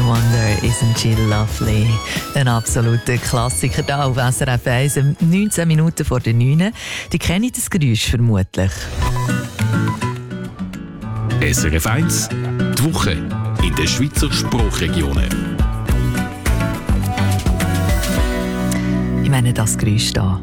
Wonder, Isn't She Lovely? Ein absoluter Klassiker hier auf SRF 1, 19 Minuten vor der 9. Die kennen das Geräusch vermutlich. SRF 1, die Woche in den Schweizer Sprachregionen. Ich meine das Geräusch hier.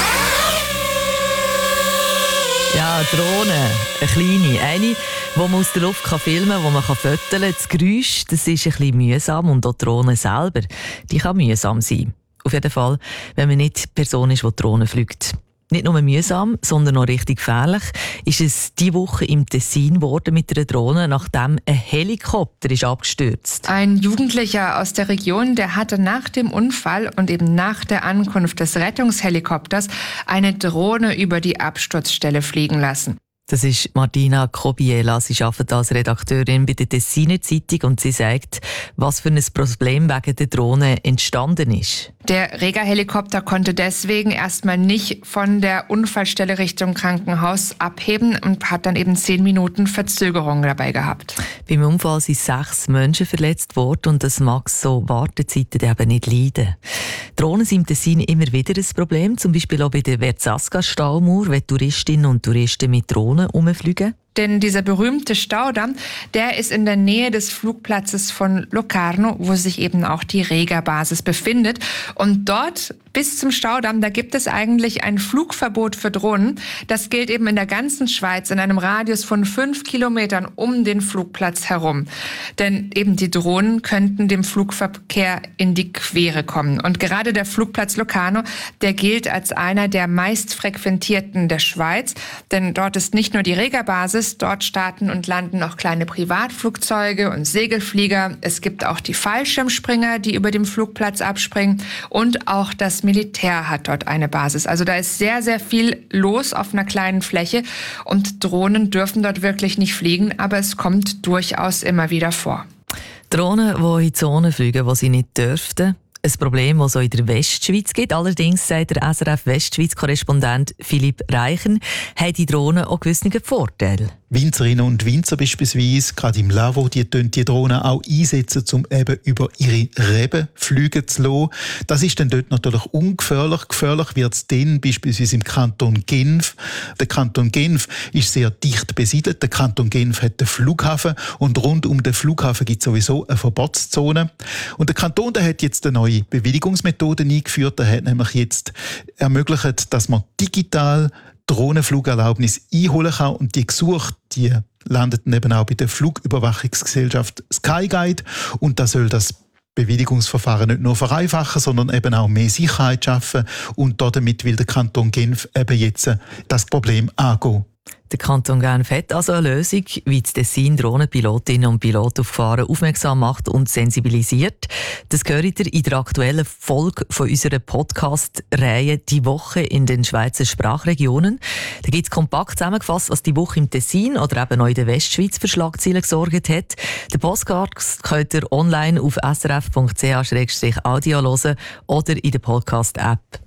Ja, Drohne, eine kleine, eine, die man aus der Luft filmen kann, die man fotografieren kann. Das Geräusch, das ist ein bisschen mühsam und auch die Drohne selber, die kann mühsam sein. Auf jeden Fall, wenn man nicht die Person ist, die die Drohne fliegt. Nicht nur mühsam, sondern auch richtig gefährlich ist es diese Woche im Tessin geworden mit einer Drohne, nachdem ein Helikopter ist abgestürzt. Ein Jugendlicher aus der Region, der hatte nach dem Unfall und eben nach der Ankunft des Rettungshelikopters eine Drohne über die Absturzstelle fliegen lassen. Das ist Martina Kobiela. Sie arbeitet als Redakteurin bei der Tessiner Zeitung und sie sagt, was für ein Problem wegen der Drohne entstanden ist. Der Rega-Helikopter konnte deswegen erstmal nicht von der Unfallstelle Richtung Krankenhaus abheben und hat dann eben 10 Minuten Verzögerung dabei gehabt. Beim Unfall sind 6 Menschen verletzt worden und das mag so Wartezeiten eben nicht leiden. Drohnen sind im Tessin immer wieder ein Problem, zum Beispiel auch bei der Verzasca-Staumauer, wenn Touristinnen und Touristen mit Drohnen herumfliegen. Denn dieser berühmte Staudamm, der ist in der Nähe des Flugplatzes von Locarno, wo sich eben auch die Rega-Basis befindet. Und dort bis zum Staudamm, da gibt es eigentlich ein Flugverbot für Drohnen. Das gilt eben in der ganzen Schweiz in einem Radius von 5 Kilometern um den Flugplatz herum. Denn eben die Drohnen könnten dem Flugverkehr in die Quere kommen. Und gerade der Flugplatz Locarno, der gilt als einer der meistfrequentierten der Schweiz. Denn dort ist nicht nur die Rega-Basis, dort starten und landen auch kleine Privatflugzeuge und Segelflieger. Es gibt auch die Fallschirmspringer, die über dem Flugplatz abspringen. Und auch das Militär hat dort eine Basis. Also da ist sehr, sehr viel los auf einer kleinen Fläche. Und Drohnen dürfen dort wirklich nicht fliegen, aber es kommt durchaus immer wieder vor. Drohnen, die in Zonen fliegen, wo sie nicht dürften. Ein Problem, das es auch in der Westschweiz gibt. Allerdings, sagt der SRF Westschweiz-Korrespondent Philipp Reichen, haben die Drohnen auch gewisse Vorteile. Winzerinnen und Winzer beispielsweise, gerade im Lavo, die Drohnen auch einsetzen, um eben über ihre Reben fliegen zu lassen. Das ist dann dort natürlich ungefährlich. Gefährlich wird es dann beispielsweise im Kanton Genf. Der Kanton Genf ist sehr dicht besiedelt. Der Kanton Genf hat den Flughafen und rund um den Flughafen gibt es sowieso eine Verbotszone. Und der Kanton, der hat jetzt eine neue Bewilligungsmethoden eingeführt. Er hat nämlich jetzt ermöglicht, dass man digital Drohnenflugerlaubnis einholen kann und die Gesuche, die landeten eben auch bei der Flugüberwachungsgesellschaft Skyguide und da soll das Bewilligungsverfahren nicht nur vereinfachen, sondern eben auch mehr Sicherheit schaffen und damit will der Kanton Genf eben jetzt das Problem angehen. Der Kanton Genf hat also eine Lösung, wie das Tessin Drohnenpilotinnen und Piloten auf Gefahren aufmerksam macht und sensibilisiert. Das hört ihr in der aktuellen Folge von unserer Podcast-Reihe «Die Woche in den Schweizer Sprachregionen». Da gibt es kompakt zusammengefasst, was die Woche im Tessin oder eben auch in der Westschweiz für Schlagzeilen gesorgt hat. Den Podcast könnt ihr online auf srf.ch/audio hören oder in der Podcast-App